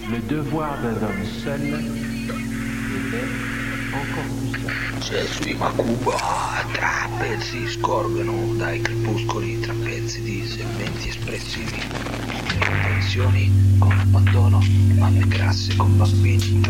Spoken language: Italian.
Le devoir d'un homme seul ed è encore più seul. Se sui Macuba trapezi scorgono dai crepuscoli trapezi di serpenti espressivi, tensioni con abbandono, mamme grasse con bambini